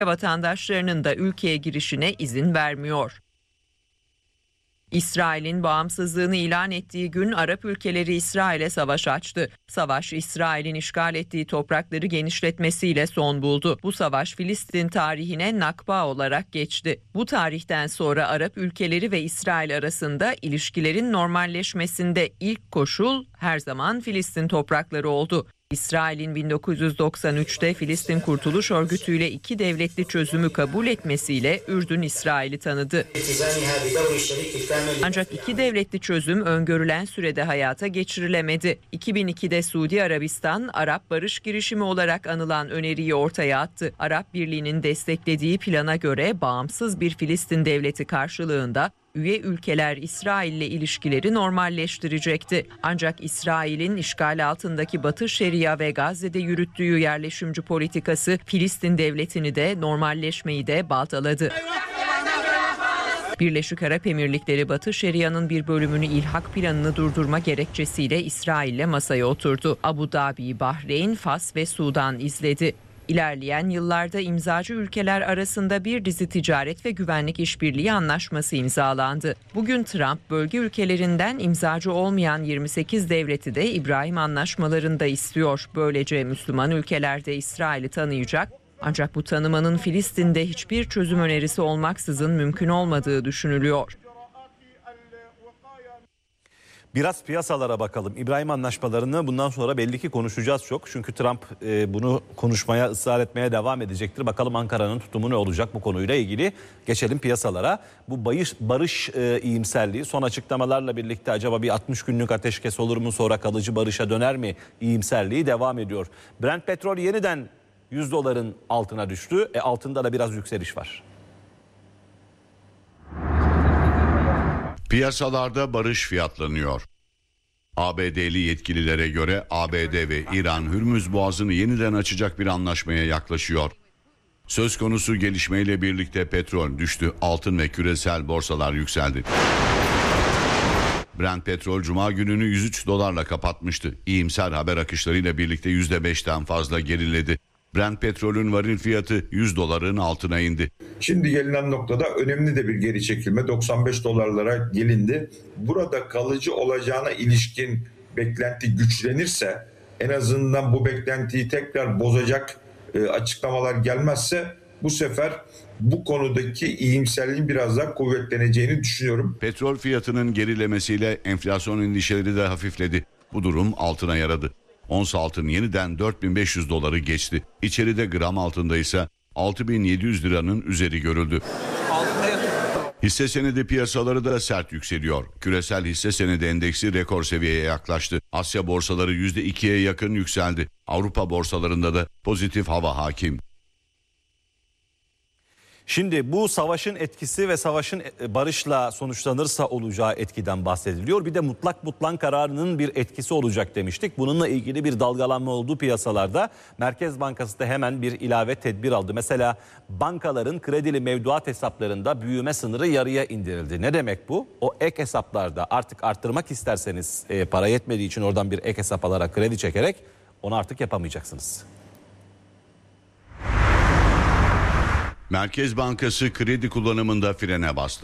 vatandaşlarının da ülkeye girişine izin vermiyor. İsrail'in bağımsızlığını ilan ettiği gün Arap ülkeleri İsrail'e savaş açtı. Savaş, İsrail'in işgal ettiği toprakları genişletmesiyle son buldu. Bu savaş Filistin tarihine Nakba olarak geçti. Bu tarihten sonra Arap ülkeleri ve İsrail arasında ilişkilerin normalleşmesinde ilk koşul her zaman Filistin toprakları oldu. İsrail'in 1993'te Filistin Kurtuluş Örgütü ile iki devletli çözümü kabul etmesiyle Ürdün İsrail'i tanıdı. Ancak iki devletli çözüm öngörülen sürede hayata geçirilemedi. 2002'de Suudi Arabistan, Arap Barış Girişimi olarak anılan öneriyi ortaya attı. Arap Birliği'nin desteklediği plana göre bağımsız bir Filistin devleti karşılığında üye ülkeler İsrail'le ilişkileri normalleştirecekti. Ancak İsrail'in işgal altındaki Batı Şeria ve Gazze'de yürüttüğü yerleşimci politikası Filistin devletini de normalleşmeyi de baltaladı. Birleşik Arap Emirlikleri Batı Şeria'nın bir bölümünü ilhak planını durdurma gerekçesiyle İsrail'le masaya oturdu. Abu Dhabi, Bahreyn, Fas ve Sudan izledi. İlerleyen yıllarda imzacı ülkeler arasında bir dizi ticaret ve güvenlik işbirliği anlaşması imzalandı. Bugün Trump bölge ülkelerinden imzacı olmayan 28 devleti de İbrahim anlaşmalarında istiyor. Böylece Müslüman ülkelerde İsrail'i tanıyacak. Ancak bu tanımanın Filistin'de hiçbir çözüm önerisi olmaksızın mümkün olmadığı düşünülüyor. Biraz piyasalara bakalım. İbrahim anlaşmalarını bundan sonra belli ki konuşacağız çok. Çünkü Trump bunu konuşmaya, ısrar etmeye devam edecektir. Bakalım Ankara'nın tutumu ne olacak bu konuyla ilgili. Geçelim piyasalara. Bu barış iyimserliği son açıklamalarla birlikte acaba bir 60 günlük ateşkes olur mu, sonra kalıcı barışa döner mi iyimserliği devam ediyor. Brent petrol yeniden $100'ın altına düştü. Altında da biraz yükseliş var. Piyasalarda barış fiyatlanıyor. ABD'li yetkililere göre ABD ve İran Hürmüz Boğazı'nı yeniden açacak bir anlaşmaya yaklaşıyor. Söz konusu gelişmeyle birlikte petrol düştü, altın ve küresel borsalar yükseldi. Brent petrol Cuma gününü $103 kapatmıştı. İyimser haber akışlarıyla birlikte %5'ten fazla geriledi. Brent petrolün varil fiyatı $100'ın altına indi. Şimdi gelinen noktada önemli de bir geri çekilme, $95 gelindi. Burada kalıcı olacağına ilişkin beklenti güçlenirse, en azından bu beklentiyi tekrar bozacak açıklamalar gelmezse bu sefer bu konudaki iyimserliğin biraz daha kuvvetleneceğini düşünüyorum. Petrol fiyatının gerilemesiyle enflasyon endişeleri de hafifledi. Bu durum altına yaradı. Ons altın yeniden $4.500 geçti. İçeride gram altında ise 6.700 liranın üzeri görüldü. Hisse senedi piyasaları da sert yükseliyor. Küresel hisse senedi endeksi rekor seviyeye yaklaştı. Asya borsaları %2'ye yakın yükseldi. Avrupa borsalarında da pozitif hava hakim. Şimdi bu savaşın etkisi ve savaşın barışla sonuçlanırsa olacağı etkiden bahsediliyor. Bir de mutlak butlan kararının bir etkisi olacak demiştik. Bununla ilgili bir dalgalanma olduğu piyasalarda Merkez Bankası da hemen bir ilave tedbir aldı. Mesela bankaların kredili mevduat hesaplarında büyüme sınırı yarıya indirildi. Ne demek bu? O ek hesaplarda artık arttırmak isterseniz para yetmediği için oradan bir ek hesap alarak kredi çekerek onu artık yapamayacaksınız. Merkez Bankası kredi kullanımında frene bastı.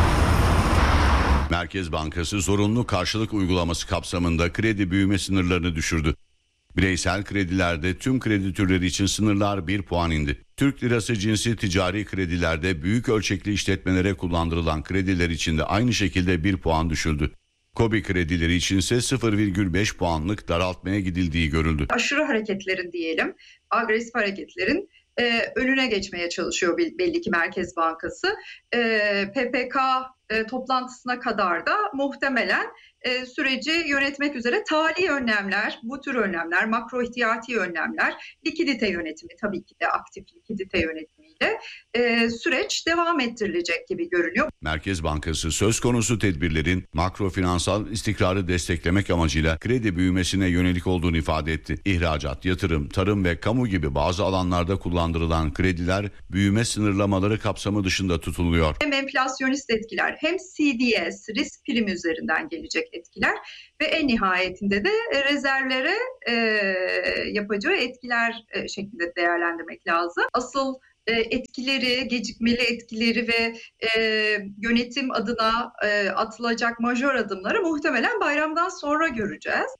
Merkez Bankası zorunlu karşılık uygulaması kapsamında kredi büyüme sınırlarını düşürdü. Bireysel kredilerde tüm kredi türleri için sınırlar 1 puan indi. Türk lirası cinsi ticari kredilerde büyük ölçekli işletmelere kullandırılan krediler için de aynı şekilde 1 puan düşüldü. KOBİ kredileri içinse 0,5 puanlık daraltmaya gidildiği görüldü. Aşırı hareketlerin diyelim, agresif hareketlerin önüne geçmeye çalışıyor belli ki Merkez Bankası. PPK toplantısına kadar da muhtemelen süreci yönetmek üzere tali önlemler, bu tür önlemler, makro ihtiyati önlemler, likidite yönetimi, tabii ki de aktif likidite yönetimiyle süreç devam ettirilecek gibi görünüyor. Merkez Bankası söz konusu tedbirlerin makro finansal istikrarı desteklemek amacıyla kredi büyümesine yönelik olduğunu ifade etti. İhracat, yatırım, tarım ve kamu gibi bazı alanlarda kullandırılan krediler büyüme sınırlamaları kapsamı dışında tutuluyor. Hem enflasyonist etkiler hem CDS, risk primi üzerinden gelecek etkiler ve en nihayetinde de rezervlere yapacağı etkiler şeklinde değerlendirmek lazım. Asıl etkileri, gecikmeli etkileri ve yönetim adına atılacak majör adımları muhtemelen bayramdan sonra göreceğiz.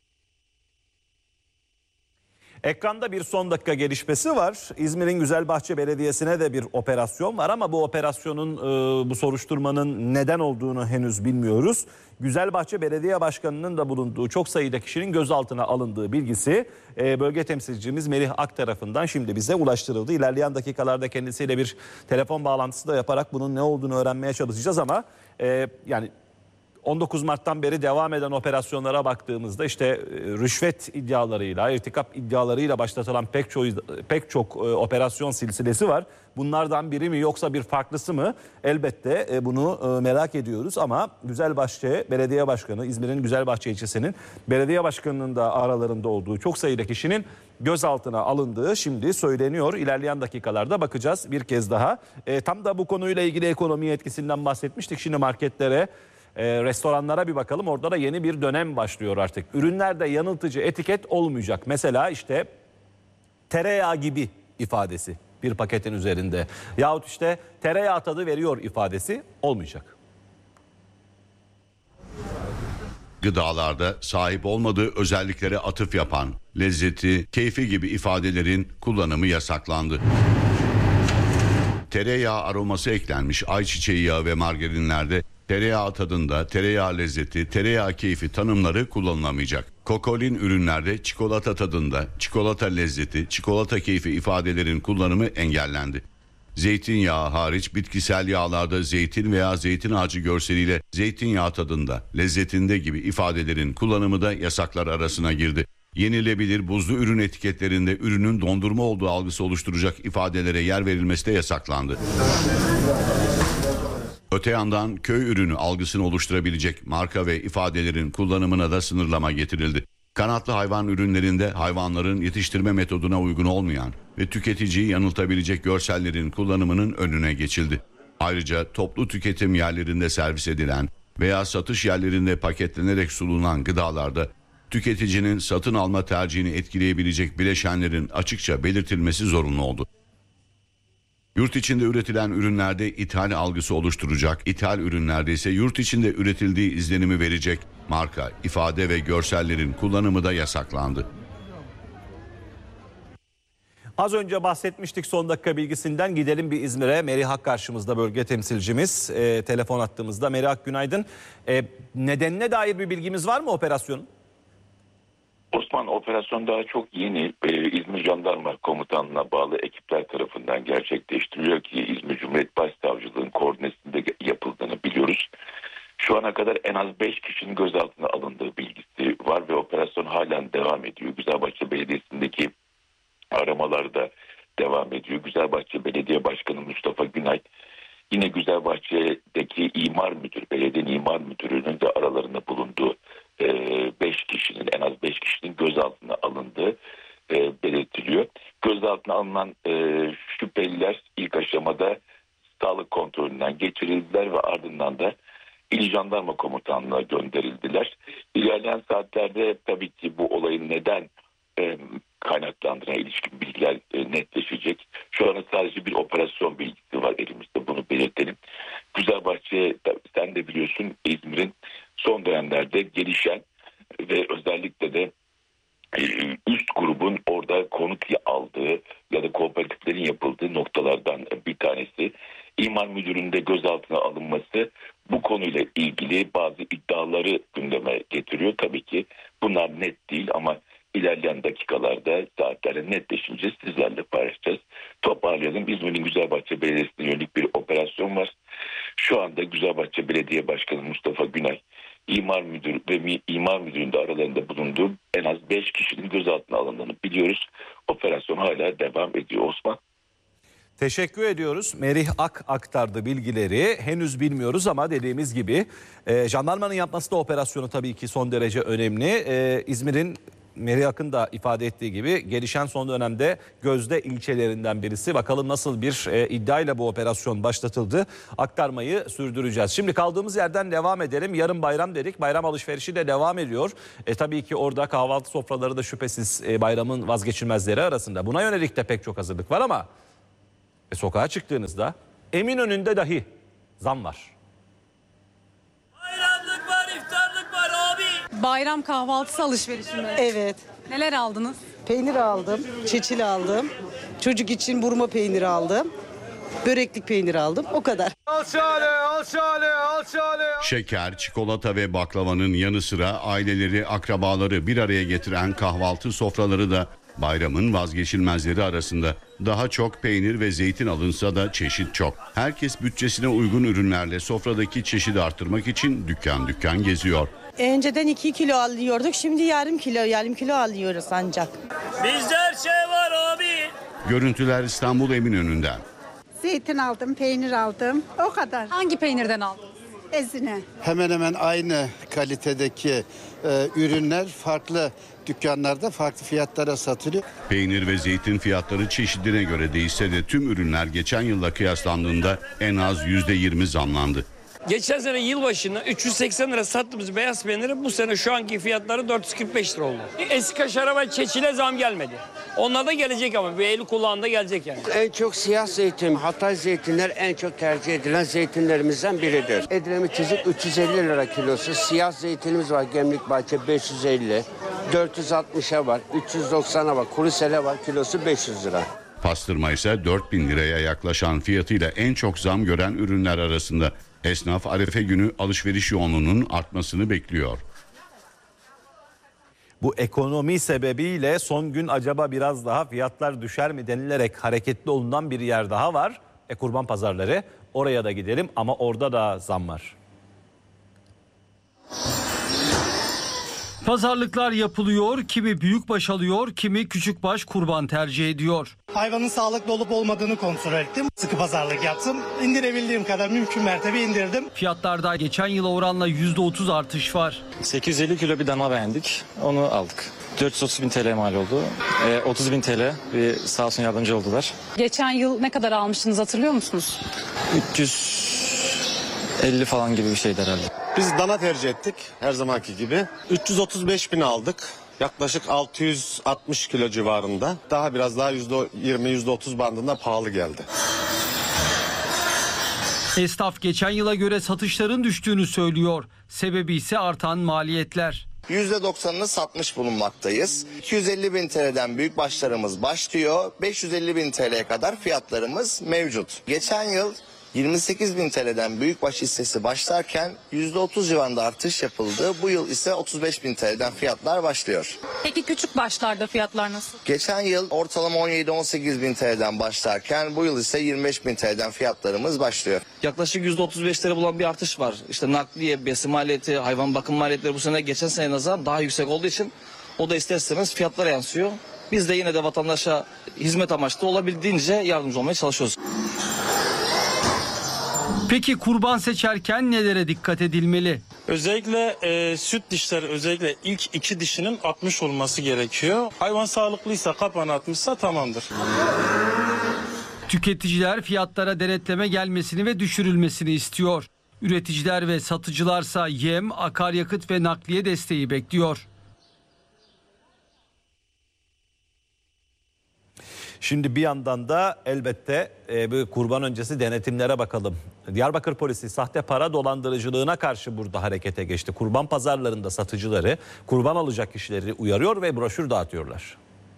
Ekranda bir son dakika gelişmesi var. İzmir'in Güzelbahçe Belediyesi'ne de bir operasyon var ama bu operasyonun, bu soruşturmanın neden olduğunu henüz bilmiyoruz. Güzelbahçe Belediye Başkanı'nın da bulunduğu çok sayıda kişinin gözaltına alındığı bilgisi bölge temsilcimiz Merih Ak tarafından şimdi bize ulaştırıldı. İlerleyen dakikalarda kendisiyle bir telefon bağlantısı da yaparak bunun ne olduğunu öğrenmeye çalışacağız ama yani 19 Mart'tan beri devam eden operasyonlara baktığımızda işte rüşvet iddialarıyla, irtikap iddialarıyla başlatılan pek çok operasyon silsilesi var. Bunlardan biri mi yoksa bir farklısı mı? Elbette bunu merak ediyoruz ama Güzelbahçe Belediye Başkanı, İzmir'in Güzelbahçe ilçesinin belediye başkanının da aralarında olduğu çok sayıda kişinin gözaltına alındığı şimdi söyleniyor. İlerleyen dakikalarda bakacağız bir kez daha. Tam da bu konuyla ilgili ekonomi etkisinden bahsetmiştik. Şimdi marketlere, restoranlara bir bakalım. Orada da yeni bir dönem başlıyor artık. Ürünlerde yanıltıcı etiket olmayacak. Mesela işte tereyağı gibi ifadesi bir paketin üzerinde. Yahut işte tereyağı tadı veriyor ifadesi olmayacak. Gıdalarda sahip olmadığı özelliklere atıf yapan, lezzeti, keyfi gibi ifadelerin kullanımı yasaklandı. Tereyağı aroması eklenmiş ayçiçeği yağı ve margarinlerde tereyağı tadında, tereyağı lezzeti, tereyağı keyfi tanımları kullanılamayacak. Kokolin ürünlerde çikolata tadında, çikolata lezzeti, çikolata keyfi ifadelerin kullanımı engellendi. Zeytinyağı hariç bitkisel yağlarda zeytin veya zeytin ağacı görseliyle zeytinyağı tadında, lezzetinde gibi ifadelerin kullanımı da yasaklar arasına girdi. Yenilebilir buzlu ürün etiketlerinde ürünün dondurma olduğu algısı oluşturacak ifadelere yer verilmesi de yasaklandı. Öte yandan köy ürünü algısını oluşturabilecek marka ve ifadelerin kullanımına da sınırlama getirildi. Kanatlı hayvan ürünlerinde hayvanların yetiştirme metoduna uygun olmayan ve tüketiciyi yanıltabilecek görsellerin kullanımının önüne geçildi. Ayrıca toplu tüketim yerlerinde servis edilen veya satış yerlerinde paketlenerek sunulan gıdalarda tüketicinin satın alma tercihini etkileyebilecek bileşenlerin açıkça belirtilmesi zorunlu oldu. Yurt içinde üretilen ürünlerde ithal algısı oluşturacak, ithal ürünlerde ise yurt içinde üretildiği izlenimi verecek marka, ifade ve görsellerin kullanımı da yasaklandı. Az önce bahsetmiştik son dakika bilgisinden. Gidelim bir İzmir'e. Merih Ak karşımızda, bölge temsilcimiz. Telefon attığımızda. Merih Ak, günaydın. Nedenine dair bir bilgimiz var mı operasyonun? Osman, operasyon daha çok yeni. İzmir Jandarma Komutanlığı'na bağlı ekipler tarafından gerçekleştiriliyor ki İzmir Cumhuriyet Başsavcılığı'nın koordinesinde yapıldığını biliyoruz. Şu ana kadar en az 5 kişinin gözaltına alındığı bilgisi var ve operasyon halen devam ediyor. Güzelbahçe Belediyesi'ndeki aramalar da devam ediyor. Güzelbahçe Belediye Başkanı Mustafa Günay yine Güzelbahçe'deki imar müdürü, belediyenin imar müdürünün de aralarında bulunduğu 5 kişinin, en az 5 kişinin gözaltına alındığı belirtiliyor. Gözaltına alınan şüpheliler ilk aşamada sağlık kontrolünden geçirildiler ve ardından da İl Jandarma Komutanlığı'na gönderildiler. İlerleyen saatlerde tabii ki bu olayın neden kaynaklandığına ilişkin bilgiler netleşecek. Şu an sadece bir operasyon bilgisi var elimizde, bunu belirtelim. Güzelbahçe, sen de biliyorsun, İzmir'in son dönemlerde gelişen ve özellikle de üst grubun orada konut aldığı ya da kooperatiflerin yapıldığı noktalardan bir tanesi. İmar müdürünün de gözaltına alınması bu konuyla ilgili bazı iddiaları gündeme getiriyor. Tabii ki bunlar net değil ama ilerleyen dakikalarda, saatlerle netleşince sizlerle paylaşacağız. Toparlayalım. İzmir'in Güzelbahçe Belediyesi'ne yönelik bir operasyon var. Şu anda Güzelbahçe Belediye Başkanı Mustafa Günay, İmar Müdürü ve İmar Müdürü'nün de aralarında bulunduğu en az 5 kişinin gözaltına alındığını biliyoruz. Operasyon hala devam ediyor Osman. Teşekkür ediyoruz. Merih Ak aktardı bilgileri. Henüz bilmiyoruz ama dediğimiz gibi jandarmanın yapması da operasyonu tabii ki son derece önemli. İzmir'in, Merih Ak'ın da ifade ettiği gibi, gelişen son dönemde gözde ilçelerinden birisi. Bakalım nasıl bir iddiayla bu operasyon başlatıldı, aktarmayı sürdüreceğiz. Şimdi kaldığımız yerden devam edelim. Yarın bayram dedik. Bayram alışverişi de devam ediyor. Tabii ki orada kahvaltı sofraları da şüphesiz bayramın vazgeçilmezleri arasında. Buna yönelik de pek çok hazırlık var ama Ve sokağa çıktığınızda Eminönü'nde dahi zam var. Bayramlık var, iftarlık var abi. Bayram kahvaltısı alışverişinde. Evet. Neler aldınız? Peynir aldım, çeçil aldım. Çocuk için burma peyniri aldım. Böreklik peynir aldım. O kadar. Şeker, çikolata ve baklavanın yanı sıra aileleri, akrabaları bir araya getiren kahvaltı sofraları da bayramın vazgeçilmezleri arasında. Daha çok peynir ve zeytin alınsa da çeşit çok. Herkes bütçesine uygun ürünlerle sofradaki çeşidi arttırmak için dükkan dükkan geziyor. Önceden 2 kilo alıyorduk. Şimdi yarım kilo alıyoruz ancak. Bizde her şey var abi. Görüntüler İstanbul Eminönü'nden. Zeytin aldım, peynir aldım. O kadar. Hangi peynirden aldınız? Ezine. Hemen hemen aynı kalitedeki ürünler farklı dükkanlarda farklı fiyatlara satılıyor. Peynir ve zeytin fiyatları çeşidine göre değişse de tüm ürünler geçen yılla kıyaslandığında en az %20 zamlandı. Geçen sene yılbaşında 380 lira sattığımız beyaz peyniri bu sene şu anki fiyatları 445 lira oldu. Eski kaşara ve çeçile zam gelmedi. Onlar da gelecek ama bir eli kulağında gelecek yani. En çok siyah zeytin, Hatay zeytinler en çok tercih edilen zeytinlerimizden biridir. Edremit Çizik 350 lira kilosu. Siyah zeytinimiz var Gemlikbahçe 550, 460'a var, 390'a var, Kurusele var kilosu 500 lira. Pastırma ise 4.000 liraya yaklaşan fiyatıyla en çok zam gören ürünler arasında. Esnaf Arefe günü alışveriş yoğunluğunun artmasını bekliyor. Bu ekonomi sebebiyle son gün acaba biraz daha fiyatlar düşer mi denilerek hareketli olunan bir yer daha var. Kurban pazarları, oraya da gidelim ama orada da zam var. Pazarlıklar yapılıyor, kimi büyükbaş alıyor, kimi küçükbaş kurban tercih ediyor. Hayvanın sağlıklı olup olmadığını kontrol ettim. Sıkı pazarlık yaptım. İndirebildiğim kadar mümkün mertebe indirdim. Fiyatlarda geçen yıla oranla %30 artış var. 850 kilo bir dana beğendik. Onu aldık. 430.000 TL mal oldu. 30.000 TL bir sağ olsun yardımcı oldular. Geçen yıl ne kadar almıştınız hatırlıyor musunuz? 350 falan gibi bir şeydi herhalde. Biz dana tercih ettik her zamanki gibi. 335.000 aldık. Yaklaşık 660 kilo civarında. Biraz daha %20-%30 bandında pahalı geldi. Esnaf geçen yıla göre satışların düştüğünü söylüyor. Sebebi ise artan maliyetler. %90'ını satmış bulunmaktayız. 250.000 TL'den büyük başlarımız başlıyor. 550.000 TL'ye kadar fiyatlarımız mevcut. Geçen yıl 28.000 TL'den büyükbaş hissesi başlarken %30 civarında artış yapıldı. Bu yıl ise 35.000 TL'den fiyatlar başlıyor. Peki küçük başlarda fiyatlar nasıl? Geçen yıl ortalama 17-18.000 TL'den başlarken bu yıl ise 25.000 TL'den fiyatlarımız başlıyor. Yaklaşık %35 bulan bir artış var. İşte nakliye, besin maliyeti, hayvan bakım maliyetleri bu sene geçen sene nazaran daha yüksek olduğu için o da ister istemez fiyatlara yansıyor. Biz de yine de vatandaşa hizmet amaçlı olabildiğince yardımcı olmaya çalışıyoruz. Peki kurban seçerken nelere dikkat edilmeli? Özellikle süt dişleri, özellikle ilk 2 dişinin 60 olması gerekiyor. Hayvan sağlıklıysa, kapağını atmışsa tamamdır. Tüketiciler fiyatlara denetleme gelmesini ve düşürülmesini istiyor. Üreticiler ve satıcılarsa yem, akaryakıt ve nakliye desteği bekliyor. Şimdi bir yandan da elbette bu kurban öncesi denetimlere bakalım. Diyarbakır polisi sahte para dolandırıcılığına karşı burada harekete geçti. Kurban pazarlarında satıcıları, kurban alacak kişileri uyarıyor ve broşür dağıtıyorlar.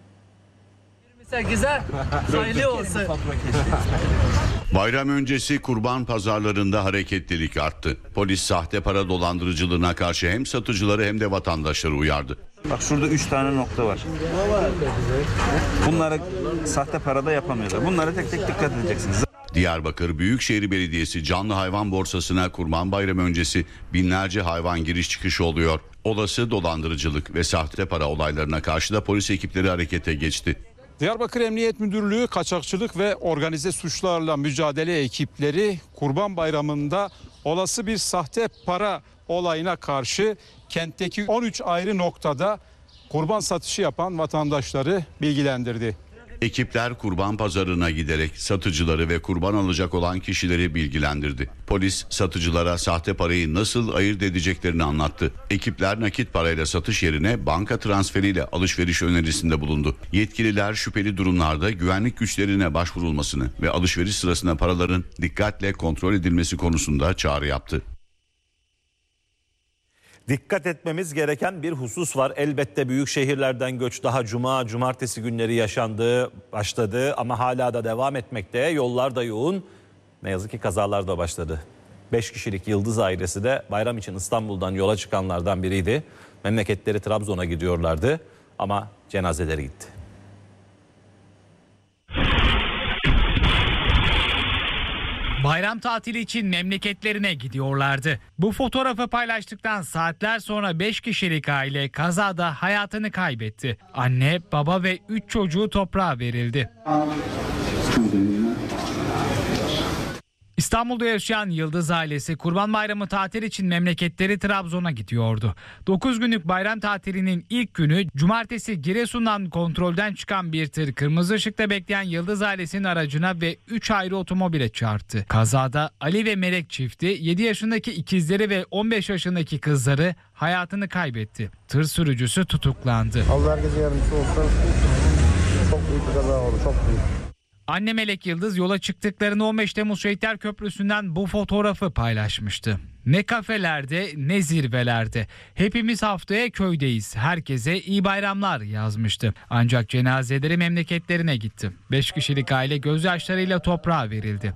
28'e sayılı olsun. Bayram öncesi kurban pazarlarında hareketlilik arttı. Polis sahte para dolandırıcılığına karşı hem satıcıları hem de vatandaşları uyardı. Bak şurada 3 tane nokta var. Bunları sahte parada yapamıyorlar. Bunlara tek tek dikkat edeceksiniz. Diyarbakır Büyükşehir Belediyesi canlı hayvan borsasına Kurban Bayramı öncesi binlerce hayvan giriş çıkışı oluyor. Olası dolandırıcılık ve sahte para olaylarına karşı da polis ekipleri harekete geçti. Diyarbakır Emniyet Müdürlüğü Kaçakçılık ve Organize Suçlarla Mücadele ekipleri Kurban Bayramı'nda olası bir sahte para olayına karşı kentteki 13 ayrı noktada kurban satışı yapan vatandaşları bilgilendirdi. Ekipler kurban pazarına giderek satıcıları ve kurban alacak olan kişileri bilgilendirdi. Polis satıcılara sahte parayı nasıl ayırt edeceklerini anlattı. Ekipler nakit parayla satış yerine banka transferiyle alışveriş önerisinde bulundu. Yetkililer şüpheli durumlarda güvenlik güçlerine başvurulmasını ve alışveriş sırasında paraların dikkatle kontrol edilmesi konusunda çağrı yaptı. Dikkat etmemiz gereken bir husus var. Elbette büyük şehirlerden göç daha cumartesi günleri başladı ama hala da devam etmekte. Yollar da yoğun. Ne yazık ki kazalar da başladı. 5 kişilik Yıldız ailesi de bayram için İstanbul'dan yola çıkanlardan biriydi. Memleketleri Trabzon'a gidiyorlardı ama cenazeleri gitti. Bayram tatili için memleketlerine gidiyorlardı. Bu fotoğrafı paylaştıktan saatler sonra 5 kişilik aile kazada hayatını kaybetti. Anne, baba ve 3 çocuğu toprağa verildi. İstanbul'da yaşayan Yıldız ailesi Kurban Bayramı tatil için memleketleri Trabzon'a gidiyordu. 9 günlük bayram tatilinin ilk günü cumartesi Giresun'dan kontrolden çıkan bir tır kırmızı ışıkta bekleyen Yıldız ailesinin aracına ve 3 ayrı otomobile çarptı. Kazada Ali ve Melek çifti 7 yaşındaki ikizleri ve 15 yaşındaki kızları hayatını kaybetti. Tır sürücüsü tutuklandı. Allah herkese yardımcısı olsun. Çok büyük bir kaza oldu, çok büyük. Anne Melek Yıldız yola çıktıklarını 15 Temmuz Şehitler Köprüsü'nden bu fotoğrafı paylaşmıştı. Ne kafelerde ne zirvelerde. Hepimiz haftaya köydeyiz. Herkese iyi bayramlar yazmıştı. Ancak cenazeleri memleketlerine gitti. 5 kişilik aile gözyaşlarıyla toprağa verildi.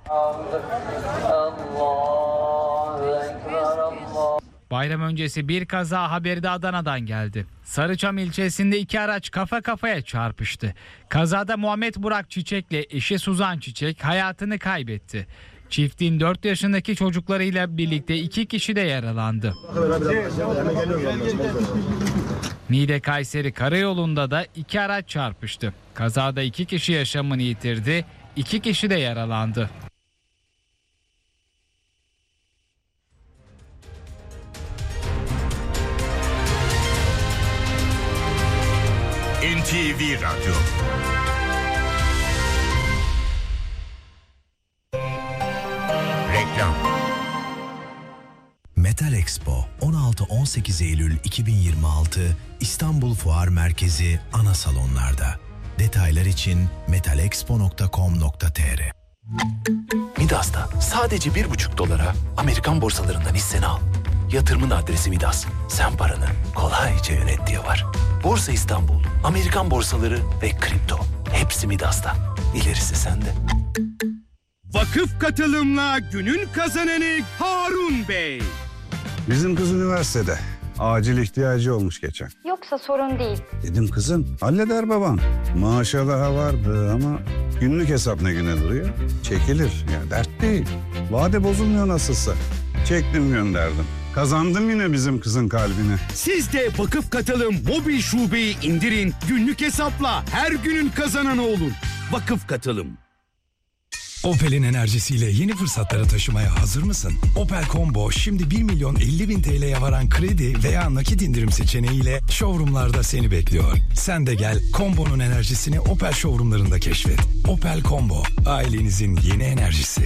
Bayram öncesi bir kaza haberi de Adana'dan geldi. Sarıçam ilçesinde 2 araç kafa kafaya çarpıştı. Kazada Muhammed Burak Çiçek'le eşi Suzan Çiçek hayatını kaybetti. Çiftin 4 yaşındaki çocuklarıyla birlikte 2 kişi de yaralandı. Niğde Kayseri Karayolu'nda da 2 araç çarpıştı. Kazada 2 kişi yaşamını yitirdi, 2 kişi de yaralandı. NTV Radyo. Reklam. Metal Expo 16-18 Eylül 2026 İstanbul Fuar Merkezi ana salonlarda. Detaylar için metalexpo.com.tr. Midas'ta sadece $1,5 Amerikan borsalarından hisseni al. Yatırımın adresi Midas. Sen paranı kolayca yönet diye var. Borsa İstanbul, Amerikan borsaları ve kripto. Hepsi Midas'ta. İlerisi sende. Vakıf katılımla günün kazananı Harun Bey. Bizim kız üniversitede. Acil ihtiyacı olmuş geçen. Yoksa sorun değil. Dedim kızım halleder baban. Maaşa daha vardı ama günlük hesap ne güne duruyor? Çekilir ya, dert değil. Vade bozulmuyor nasılsa. Çektim gönderdim. Kazandım yine bizim kızın kalbini. Siz de Vakıf Katılım mobil şubeyi indirin. Günlük hesapla her günün kazananı olun. Vakıf Katılım. Opel'in enerjisiyle yeni fırsatlara taşımaya hazır mısın? Opel Combo şimdi 1.050.000 TL'ye varan kredi veya nakit indirim seçeneğiyle showroomlarda seni bekliyor. Sen de gel Combo'nun enerjisini Opel showroomlarında keşfet. Opel Combo, ailenizin yeni enerjisi.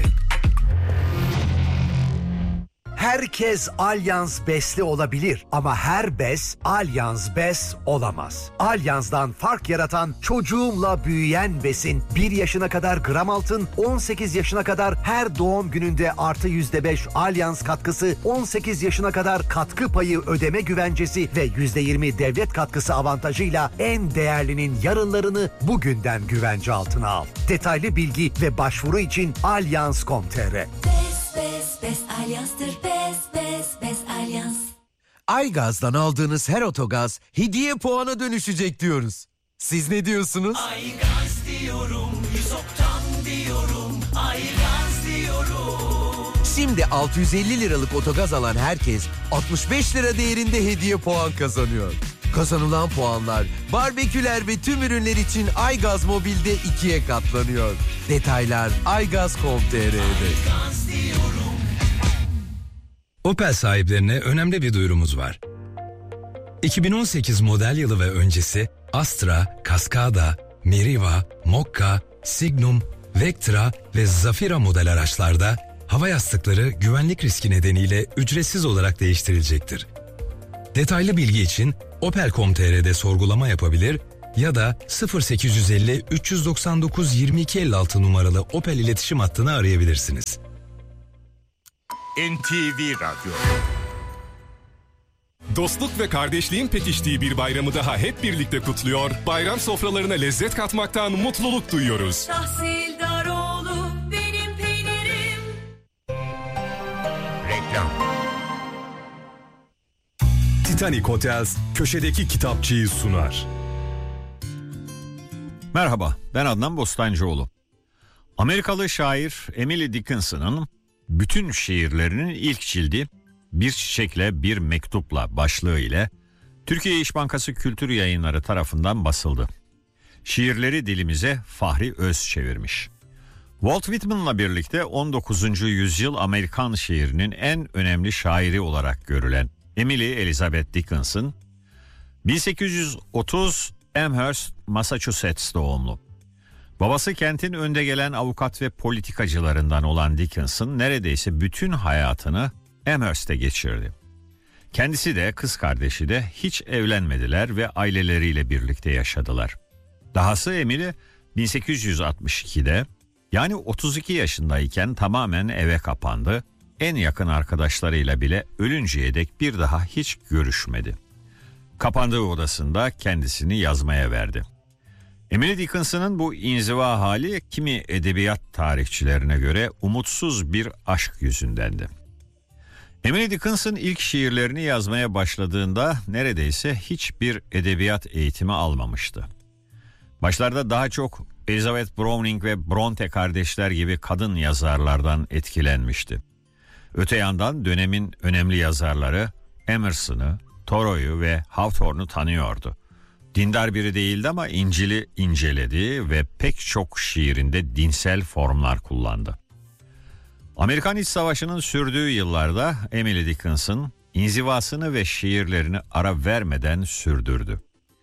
Herkes Allianz Bes'li olabilir ama her bes Allianz Bes olamaz. Allianz'dan fark yaratan çocuğumla büyüyen besin 1 yaşına kadar gram altın, 18 yaşına kadar her doğum gününde artı %5 Allianz katkısı, 18 yaşına kadar katkı payı ödeme güvencesi ve %20 devlet katkısı avantajıyla en değerlinin yarınlarını bugünden güvence altına al. Detaylı bilgi ve başvuru için Allianz.com.tr. Bes Allianz'tır. Bes Allianz. Aygaz'dan aldığınız her otogaz hediye puana dönüşecek diyoruz. Siz ne diyorsunuz? Aygaz diyorum, 100 oktan diyorum, Aygaz diyorum. Şimdi 650 liralık otogaz alan herkes 65 lira değerinde hediye puan kazanıyor. Kazanılan puanlar barbeküler ve tüm ürünler için Aygaz Mobil'de 2'ye katlanıyor. Detaylar aygaz.com.tr'de. Opel sahiplerine önemli bir duyurumuz var. 2018 model yılı ve öncesi Astra, Cascada, Meriva, Mokka, Signum, Vectra ve Zafira model araçlarda hava yastıkları güvenlik riski nedeniyle ücretsiz olarak değiştirilecektir. Detaylı bilgi için Opel.com.tr'de sorgulama yapabilir ya da 0850 399 2256 numaralı Opel iletişim hattını arayabilirsiniz. NTV Radyo. Dostluk ve kardeşliğin pekiştiği bir bayramı daha hep birlikte kutluyor. Bayram sofralarına lezzet katmaktan mutluluk duyuyoruz. Tahsildaroğlu benim peynirim. Reklam. Titanic Hotels köşedeki kitapçıyı sunar. Merhaba, ben Adnan Bostancıoğlu. Amerikalı şair Emily Dickinson'ın bütün şiirlerinin ilk cildi Bir Çiçekle Bir Mektupla başlığı ile Türkiye İş Bankası Kültür Yayınları tarafından basıldı. Şiirleri dilimize Fahri Öz çevirmiş. Walt Whitman'la birlikte 19. yüzyıl Amerikan şiirinin en önemli şairi olarak görülen Emily Elizabeth Dickinson, 1830 Amherst, Massachusetts doğumlu. Babası kentin önde gelen avukat ve politikacılarından olan Dickinson neredeyse bütün hayatını Amherst'te geçirdi. Kendisi de kız kardeşi de hiç evlenmediler ve aileleriyle birlikte yaşadılar. Dahası Emily 1862'de yani 32 yaşındayken tamamen eve kapandı. En yakın arkadaşlarıyla bile ölünceye dek bir daha hiç görüşmedi. Kapandığı odasında kendisini yazmaya verdi. Emily Dickinson'ın bu inziva hali kimi edebiyat tarihçilerine göre umutsuz bir aşk yüzündendi. Emily Dickinson ilk şiirlerini yazmaya başladığında neredeyse hiçbir edebiyat eğitimi almamıştı. Başlarda daha çok Elizabeth Browning ve Bronte kardeşler gibi kadın yazarlardan etkilenmişti. Öte yandan dönemin önemli yazarları Emerson'ı, Thoreau'yu ve Hawthorne'u tanıyordu. Dindar biri değildi ama İncil'i inceledi ve pek çok şiirinde dinsel formlar kullandı. Amerikan İç Savaşı'nın sürdüğü yıllarda Emily Dickinson inzivasını ve şiirlerini ara vermeden sürdürdü.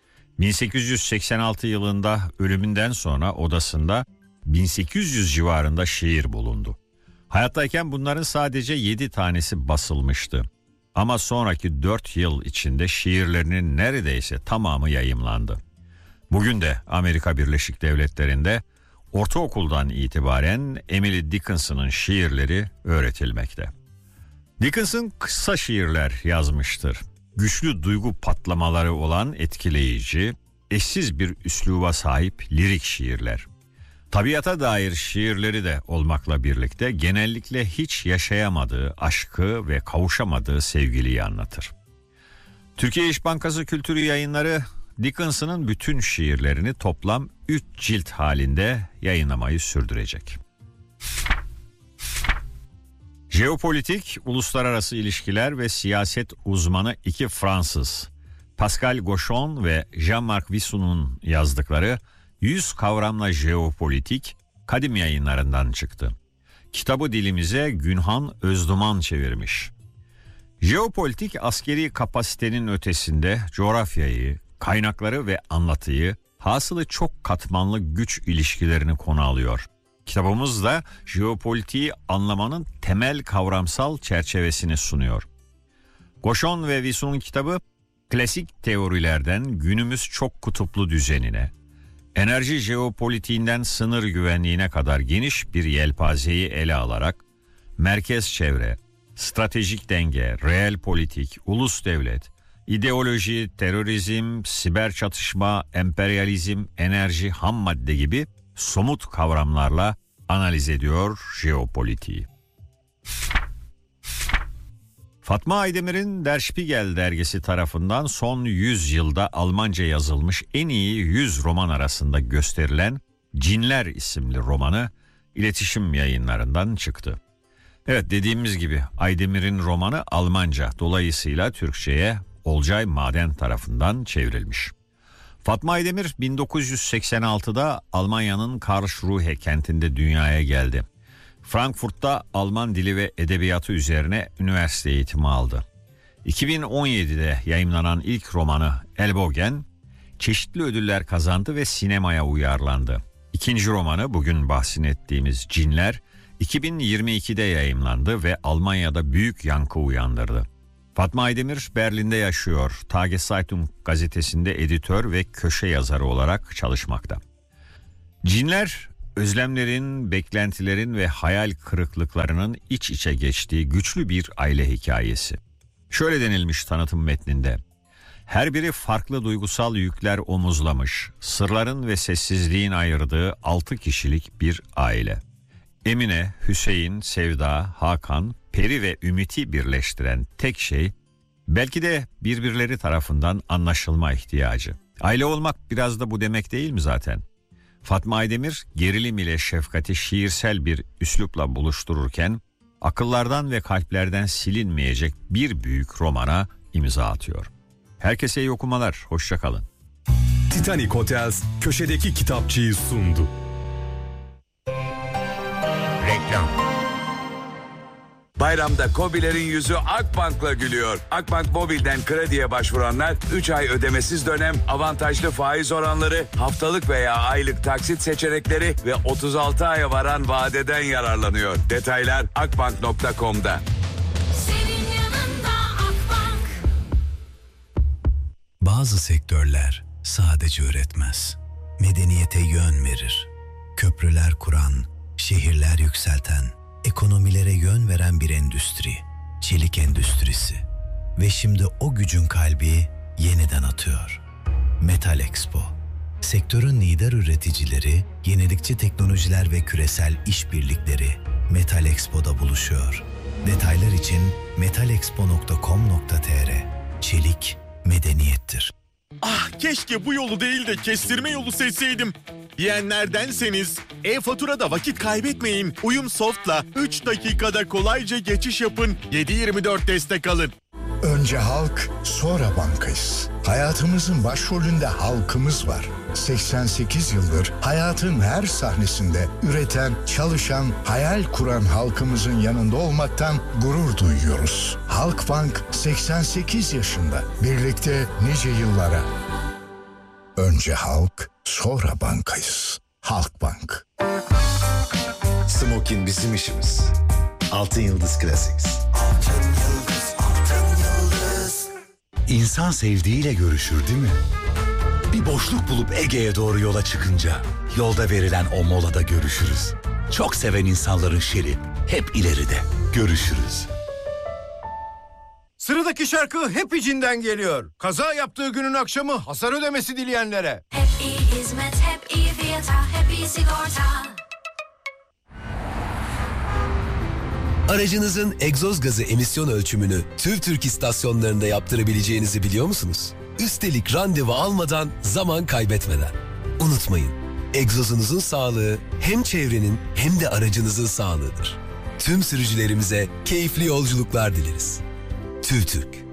1886 yılında ölümünden sonra odasında 1800 civarında şiir bulundu. Hayattayken bunların sadece 7 tanesi basılmıştı. Ama sonraki 4 yıl içinde şiirlerinin neredeyse tamamı yayımlandı. Bugün de Amerika Birleşik Devletleri'nde ortaokuldan itibaren Emily Dickinson'ın şiirleri öğretilmekte. Dickinson kısa şiirler yazmıştır. Güçlü duygu patlamaları olan etkileyici, eşsiz bir üsluba sahip lirik şiirler. Tabiata dair şiirleri de olmakla birlikte genellikle hiç yaşayamadığı aşkı ve kavuşamadığı sevgiliyi anlatır. Türkiye İş Bankası Kültür Yayınları Dickinson'ın bütün şiirlerini toplam 3 cilt halinde yayınlamayı sürdürecek. Jeopolitik, uluslararası ilişkiler ve siyaset uzmanı iki Fransız, Pascal Gauchon ve Jean-Marc Visson'un yazdıkları 100 Kavramla Jeopolitik Kadim Yayınlarından çıktı. Kitabı dilimize Günhan Özduman çevirmiş. Jeopolitik askeri kapasitenin ötesinde coğrafyayı, kaynakları ve anlatıyı, hasılı çok katmanlı güç ilişkilerini konu alıyor. Kitabımız da jeopolitiği anlamanın temel kavramsal çerçevesini sunuyor. Gauchon ve Visson'un kitabı klasik teorilerden günümüz çok kutuplu düzenine, enerji jeopolitiğinden sınır güvenliğine kadar geniş bir yelpazeyi ele alarak merkez çevre, stratejik denge, reel politik, ulus devlet, ideoloji, terörizm, siber çatışma, emperyalizm, enerji, ham madde gibi somut kavramlarla analiz ediyor jeopolitiği. Fatma Aydemir'in Der Spiegel dergisi tarafından son 100 yılda Almanca yazılmış en iyi 100 roman arasında gösterilen Cinler isimli romanı İletişim Yayınlarından çıktı. Evet, dediğimiz gibi Aydemir'in romanı Almanca, dolayısıyla Türkçe'ye Olcay Maden tarafından çevrilmiş. Fatma Aydemir 1986'da Almanya'nın Karlsruhe kentinde dünyaya geldi. Frankfurt'ta Alman dili ve edebiyatı üzerine üniversite eğitimi aldı. 2017'de yayımlanan ilk romanı Elbogen, çeşitli ödüller kazandı ve sinemaya uyarlandı. İkinci romanı, bugün bahsini ettiğimiz Cinler, 2022'de yayımlandı ve Almanya'da büyük yankı uyandırdı. Fatma Aydemir Berlin'de yaşıyor. Tageszeitung gazetesinde editör ve köşe yazarı olarak çalışmakta. Cinler, özlemlerin, beklentilerin ve hayal kırıklıklarının iç içe geçtiği güçlü bir aile hikayesi. Şöyle denilmiş tanıtım metninde: her biri farklı duygusal yükler omuzlamış, sırların ve sessizliğin ayırdığı 6 kişilik bir aile. Emine, Hüseyin, Sevda, Hakan, Peri ve Ümit'i birleştiren tek şey belki de birbirleri tarafından anlaşılma ihtiyacı. Aile olmak biraz da bu demek değil mi zaten? Fatma Aydemir gerilim ile şefkati şiirsel bir üslupla buluştururken akıllardan ve kalplerden silinmeyecek bir büyük romana imza atıyor. Herkese iyi okumalar, hoşça kalın. Titanic Hotels köşedeki kitapçıyı sundu. Reklam. Bayramda KOBİ'lerin yüzü Akbank'la gülüyor. Akbank Mobil'den krediye başvuranlar 3 ay ödemesiz dönem, avantajlı faiz oranları, haftalık veya aylık taksit seçenekleri ve 36 aya varan vadeden yararlanıyor. Detaylar akbank.com'da. Bazı sektörler sadece üretmez, medeniyete yön verir. Köprüler kuran, şehirler yükselten, ekonomilere yön veren bir endüstri, çelik endüstrisi. Ve şimdi o gücün kalbi yeniden atıyor. Metal Expo. Sektörün lider üreticileri, yenilikçi teknolojiler ve küresel işbirlikleri Metal Expo'da buluşuyor. Detaylar için metalexpo.com.tr. Çelik medeniyettir. Ah, keşke bu yolu değil de kestirme yolu seçseydim diyenlerdenseniz e-faturada vakit kaybetmeyin. Uyumsoft'la 3 dakikada kolayca geçiş yapın. 7/24 destek alın. Önce halk, sonra bankayız. Hayatımızın başrolünde halkımız var. 88 yıldır hayatın her sahnesinde üreten, çalışan, hayal kuran halkımızın yanında olmaktan gurur duyuyoruz. Halkbank 88 yaşında. Birlikte nice yıllara. Önce halk, sonra bankayız. Halkbank. Smokin bizim işimiz. Altın Yıldız Classics. İnsan sevdiğiyle görüşür değil mi? Bir boşluk bulup Ege'ye doğru yola çıkınca yolda verilen o molada görüşürüz. Çok seven insanların şeri hep ileride. Görüşürüz. Sıradaki şarkı hep içinden geliyor. Kaza yaptığı günün akşamı hasar ödemesi dileyenlere. Hep iyi hizmet, hep iyi fiyata, hep iyi sigorta. Aracınızın egzoz gazı emisyon ölçümünü TÜVTÜRK istasyonlarında yaptırabileceğinizi biliyor musunuz? Üstelik randevu almadan, zaman kaybetmeden. Unutmayın, egzozunuzun sağlığı hem çevrenin hem de aracınızın sağlığıdır. Tüm sürücülerimize keyifli yolculuklar dileriz. TÜVTÜRK.